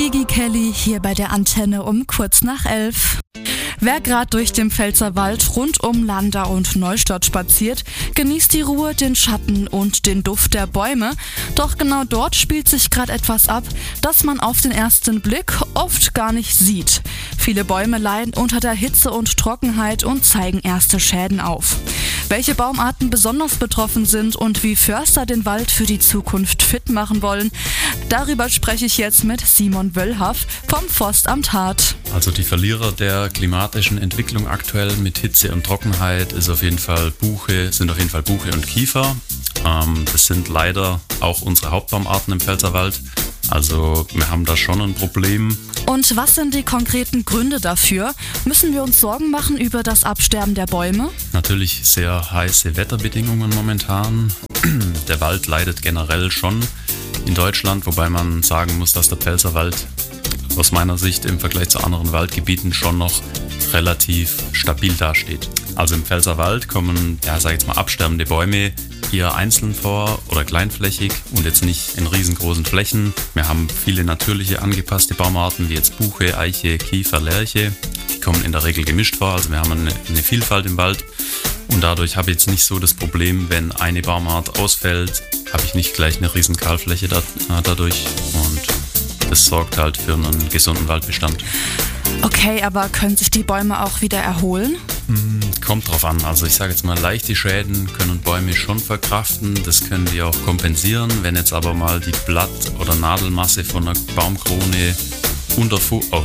Gigi Kelly hier bei der Antenne um kurz nach 11. Wer gerade durch den Pfälzerwald rund um Landau und Neustadt spaziert, genießt die Ruhe, den Schatten und den Duft der Bäume. Doch genau dort spielt sich gerade etwas ab, das man auf den ersten Blick oft gar nicht sieht. Viele Bäume leiden unter der Hitze und Trockenheit und zeigen erste Schäden auf. Welche Baumarten besonders betroffen sind und wie Förster den Wald für die Zukunft fit machen wollen, darüber spreche ich jetzt mit Simon Wöllhaff vom Forstamt Hart. Also die Verlierer der klimatischen Entwicklung aktuell mit Hitze und Trockenheit sind auf jeden Fall Buche und Kiefer. Das sind leider auch unsere Hauptbaumarten im Pfälzerwald. Also wir haben da schon ein Problem. Und was sind die konkreten Gründe dafür? Müssen wir uns Sorgen machen über das Absterben der Bäume? Natürlich sehr heiße Wetterbedingungen momentan. Der Wald leidet generell schon in Deutschland, wobei man sagen muss, dass der Pfälzerwald aus meiner Sicht im Vergleich zu anderen Waldgebieten schon noch relativ stabil dasteht. Also im Pfälzerwald kommen, absterbende Bäume eher einzeln vor oder kleinflächig und jetzt nicht in riesengroßen Flächen. Wir haben viele natürliche angepasste Baumarten wie jetzt Buche, Eiche, Kiefer, Lärche. Die kommen in der Regel gemischt vor, also wir haben eine Vielfalt im Wald. Und dadurch habe ich jetzt nicht so das Problem, wenn eine Baumart ausfällt, habe ich nicht gleich eine riesen Kahlfläche dadurch. Und das sorgt halt für einen gesunden Waldbestand. Okay, aber können sich die Bäume auch wieder erholen? Kommt drauf an. Also ich sage jetzt mal, leichte Schäden können Bäume schon verkraften. Das können die auch kompensieren. Wenn jetzt aber mal die Blatt- oder Nadelmasse von einer Baumkrone unter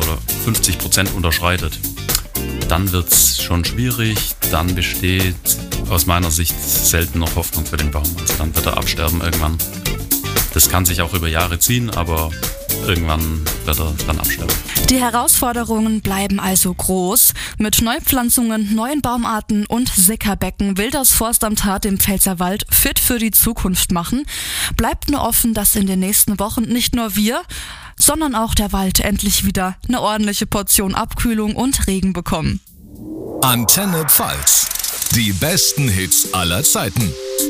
50% unterschreitet, dann wird es schon schwierig. Dann besteht aus meiner Sicht selten noch Hoffnung für den Baum. Also dann wird er absterben irgendwann. Das kann sich auch über Jahre ziehen, aber irgendwann wird er dann absterben. Die Herausforderungen bleiben also groß. Mit Neupflanzungen, neuen Baumarten und Sickerbecken will das Forstamt Hart den Pfälzerwald fit für die Zukunft machen. Bleibt nur offen, dass in den nächsten Wochen nicht nur wir, sondern auch der Wald endlich wieder eine ordentliche Portion Abkühlung und Regen bekommen. Antenne Pfalz. Die besten Hits aller Zeiten.